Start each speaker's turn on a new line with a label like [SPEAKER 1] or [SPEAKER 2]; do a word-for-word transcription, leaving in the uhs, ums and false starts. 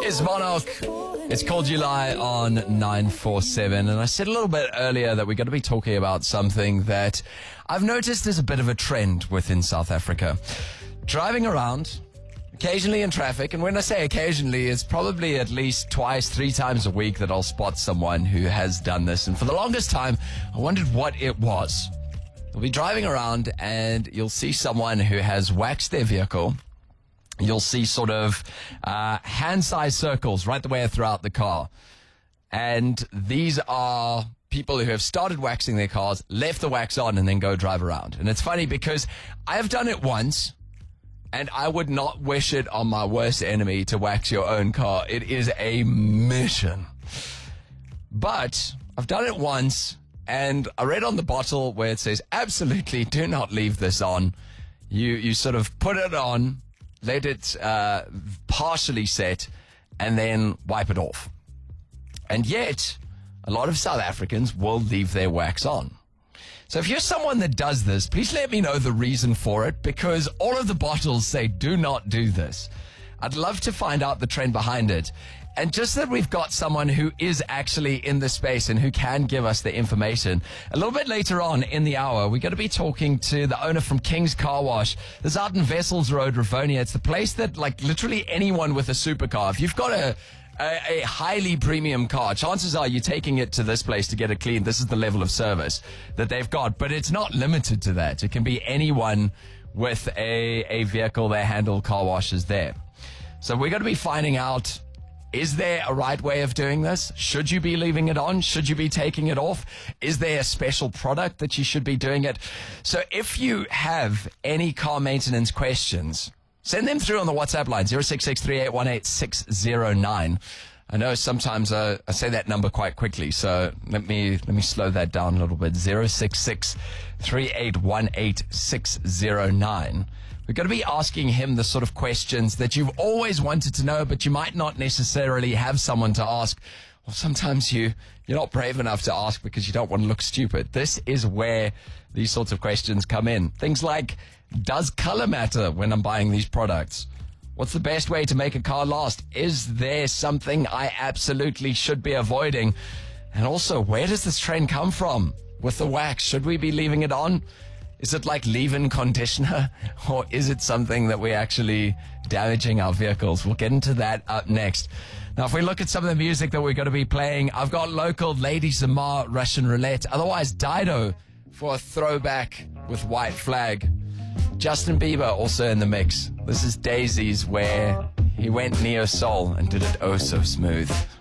[SPEAKER 1] is Monarch. It's called July on nine four seven. And I said a little bit earlier that we're going to be talking about something that I've noticed is a bit of a trend within South Africa. Driving around, occasionally in traffic, and when I say occasionally, it's probably at least twice, three times a week that I'll spot someone who has done this. And for the longest time, I wondered what it was. You'll be driving around and you'll see someone who has waxed their vehicle. You'll see sort of uh, hand-sized circles right the way throughout the car. And these are people who have started waxing their cars, left the wax on, and then go drive around. And it's funny because I have done it once, and I would not wish it on my worst enemy to wax your own car. It is a mission. But I've done it once, and I read on the bottle where it says, absolutely do not leave this on. You, you sort of put it on, let it uh, partially set, and then wipe it off. And yet, a lot of South Africans will leave their wax on. So if you're someone that does this, please let me know the reason for it, because all of the bottles say do not do this. I'd love to find out the trend behind it. And just that we've got someone who is actually in the space and who can give us the information. A little bit later on in the hour, we're going to be talking to the owner from King's Car Wash. This is out in Wessels Road, Rivonia. It's the place that, like, literally anyone with a supercar, if you've got a, a, a highly premium car, chances are you're taking it to this place to get it cleaned. This is the level of service that they've got. But it's not limited to that. It can be anyone with a, a vehicle they handle car washes there. So we're going to be finding out, is there a right way of doing this? Should you be leaving it on? Should you be taking it off? Is there a special product that you should be doing it? So if you have any car maintenance questions, send them through on the WhatsApp line, zero six six, three eight one eight, six zero nine. I know sometimes uh, I say that number quite quickly, so let me let me slow that down a little bit. zero six six, three eight one eight, six zero nine. We're going to be asking him the sort of questions that you've always wanted to know, but you might not necessarily have someone to ask. Or sometimes you, you're not brave enough to ask because you don't want to look stupid. This is where these sorts of questions come in. Things like, does color matter when I'm buying these products? What's the best way to make a car last? Is there something I absolutely should be avoiding? And also, where does this trend come from with the wax? Should we be leaving it on? Is it like leave-in conditioner, or is it something that we're actually damaging our vehicles? We'll get into that up next. Now, if we look at some of the music that we're going to be playing, I've got local Lady Zamar, Russian Roulette, otherwise Dido for a throwback with White Flag. Justin Bieber also in the mix. This is Daisies, where he went neo-soul and did it oh so smooth.